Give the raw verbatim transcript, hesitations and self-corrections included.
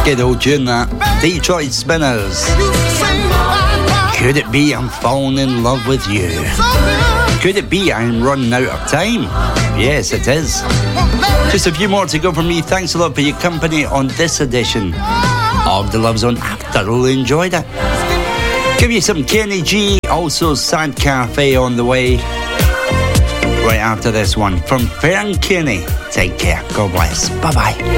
Good old tune that. Detroit Spinners. Could it be I'm falling in love with you? Could it be I'm running out of time? Yes, it is. Just a few more to go for me. Thanks a lot for your company on this edition of The Love Zone. I've thoroughly enjoyed it. Give you some Kenny G, also Sad Cafe on the way. Right after this one from Fern Kenny. Take care. God bless. Bye-bye.